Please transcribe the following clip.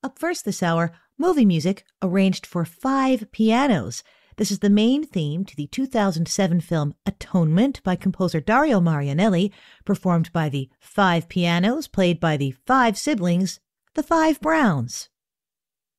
Up first this hour, movie music arranged for 5 pianos. This is the main theme to the 2007 film Atonement by composer Dario Marianelli, performed by the 5 pianos played by the 5 siblings, the 5 Browns.